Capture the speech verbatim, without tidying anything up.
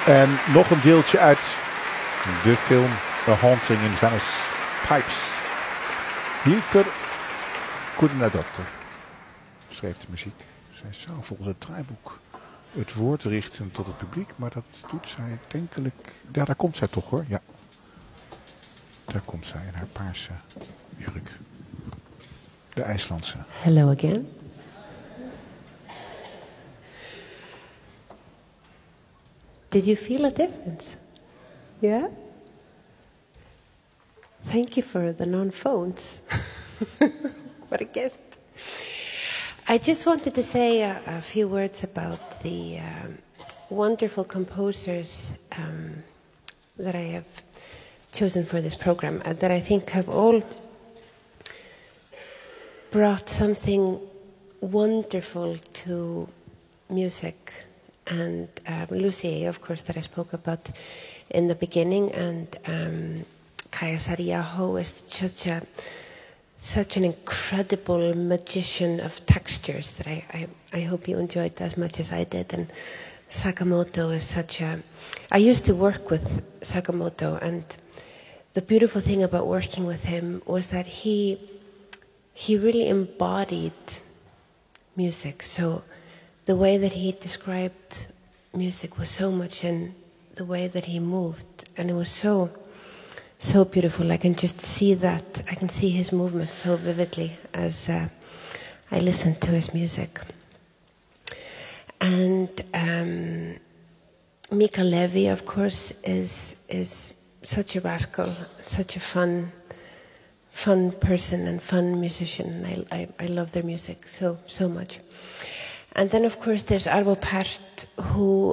En nog een deeltje uit de film The Haunting in Venice. Pipes. Hilter Goedenadokter schreef de muziek. Zij zou volgens het draaiboek het woord richten tot het publiek, maar dat doet zij denkelijk... Ja, daar komt zij toch hoor, ja. Daar komt zij in haar paarse jurk. De IJslandse. Hello again. Did you feel a difference? Yeah? Thank you for the non-phones. What a gift. I just wanted to say a, a few words about the um, wonderful composers um, that I have chosen for this program, uh, that I think have all brought something wonderful to music. And um, Lucy, of course, that I spoke about in the beginning, and um, Kaya Sariaho is such a such an incredible magician of textures that I, I, I hope you enjoyed as much as I did. And Sakamoto is such a... I used to work with Sakamoto, and the beautiful thing about working with him was that he he really embodied music. So the way that he described music was so much in the way that he moved, and it was so... so beautiful. I can just see that. I can see his movement so vividly as uh, I listen to his music. And um, Mika Levy, of course, is is such a rascal, such a fun, fun person and fun musician. I, I, I love their music so so much. And then, of course, there's Arvo Pärt, who